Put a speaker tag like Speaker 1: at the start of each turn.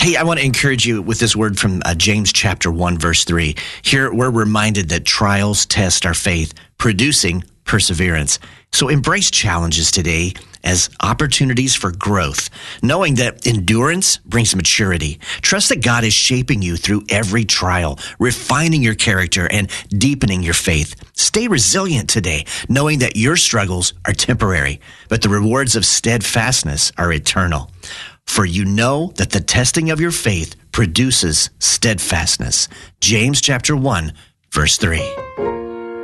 Speaker 1: Hey, I want to encourage you with this word from James chapter 1, verse 3. Here, we're reminded that trials test our faith, producing perseverance. So embrace challenges today as opportunities for growth, knowing that endurance brings maturity. Trust that God is shaping you through every trial, refining your character and deepening your faith. Stay resilient today, knowing that your struggles are temporary, but the rewards of steadfastness are eternal. For you know that the testing of your faith produces steadfastness. James chapter 1, verse 3.